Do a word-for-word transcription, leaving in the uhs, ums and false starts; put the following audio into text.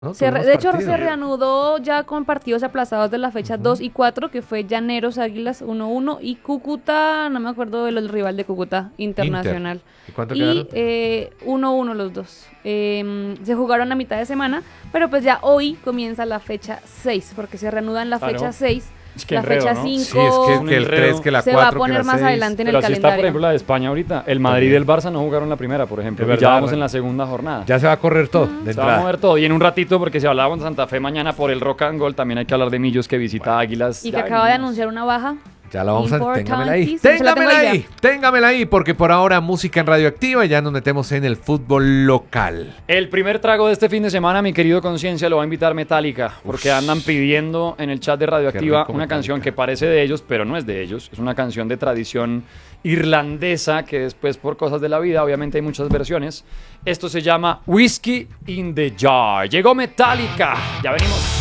¿no? Se re- Tuvimos de hecho, partido. se reanudó ya con partidos aplazados de la fecha Ujú. dos y cuatro, que fue Llaneros Águilas uno uno y Cúcuta, no me acuerdo del rival de Cúcuta, Internacional. Inter. ¿Y cuánto Y quedaron? eh, uno uno los dos. Eh, se jugaron a mitad de semana, pero pues ya hoy comienza la fecha seis, porque se reanudan la Claro. fecha seis, Es que la enredo, fecha ¿no? cinco. Sí, es que, un que el enredo. tres, que la Se cuatro, va a que poner la más seis. adelante en el Pero así está, por calendario. ejemplo, la de España ahorita. El Madrid y También. el Barça no jugaron la primera, por ejemplo. Es Y verdad, ya vamos Ra- en la segunda jornada. Ya se va a correr todo de Se va a entrada. mover todo. Y en un ratito, porque si hablábamos de Santa Fe mañana por el Rock and Gold, también hay que hablar de Millos que visita Águilas. Y que Ya acaba de venimos. anunciar una baja. Ya la vamos a... Téngamela ahí. Importantísimo. Se la tengo Téngamela ahí, ahí. Téngamela ahí, porque por ahora música en Radioactiva y ya nos metemos en el fútbol local. El primer trago de este fin de semana, mi querido Conciencia, lo va a invitar Metallica, porque Ush. andan pidiendo en el chat de Qué Radioactiva rico una Metallica. canción que parece de ellos, pero no es de ellos. Es una canción de tradición irlandesa que después, por cosas de la vida, obviamente hay muchas versiones. Esto se llama Whiskey in the Jar. Llegó Metallica. Ya venimos.